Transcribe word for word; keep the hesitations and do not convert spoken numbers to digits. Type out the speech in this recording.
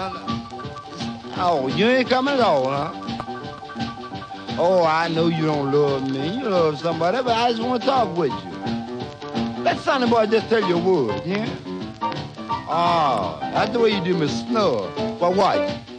Oh, you ain't coming at all, huh? Oh, I know you don't love me. You love somebody, but I just want to talk with you. Let Sonny Boy just tell you a word, yeah? Oh, that's the way you do me snub. For what?